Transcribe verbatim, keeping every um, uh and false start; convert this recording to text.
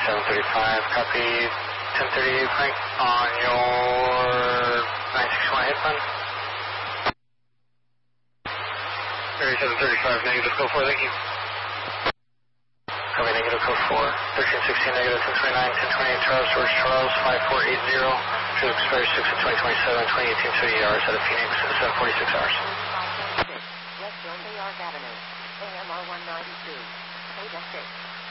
seven thirty-five, copy. ten thirty-eight, Frank, on your nine six one headband. Area seven thirty-five, negative code four, thank you. Copy, negative code four. thirteen sixteen, negative ten twenty-nine, ten twenty-eight, Charles, George Charles, five four eight zero. Should expire six of twenty twenty-seven, twenty eighteen, thirty hours out of Phoenix, seven forty-six hours. West York Avenue, A M R one ninety-two, Beta six.